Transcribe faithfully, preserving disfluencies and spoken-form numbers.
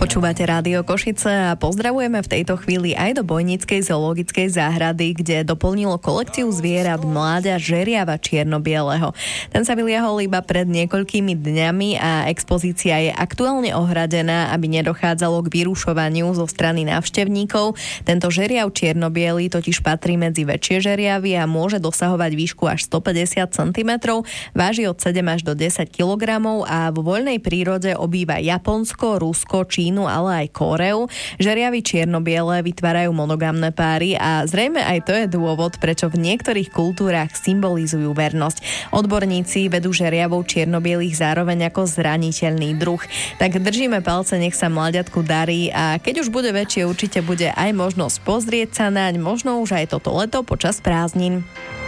Počúvate Rádio Košice a pozdravujeme v tejto chvíli aj do Bojnickej zoologickej záhrady, kde doplnilo kolekciu zvierat mláďa žeriava čierno-bieleho. Ten sa vyliahol iba pred niekoľkými dňami a expozícia je aktuálne ohradená, aby nedochádzalo k vyrušovaniu zo strany návštevníkov. Tento žeriav čierno-biely totiž patrí medzi väčšie žeriavy a môže dosahovať výšku až stopäťdesiat centimetrov, váži od sedem až do desať kilogramov a vo voľnej prírode obýva Japonsko, Rusko, Čínu, ale aj Kóreu. Žeriavy čierno-biele vytvárajú monogamné páry a zrejme aj to je dôvod, prečo v niektorých kultúrach symbolizujú vernosť. Odborníci vedú žeriavov čierno-bielých zároveň ako zraniteľný druh. Tak držíme palce, nech sa mláďatku darí a keď už bude väčšie, určite bude aj možnosť pozrieť sa naň, možno už aj toto leto počas prázdnin.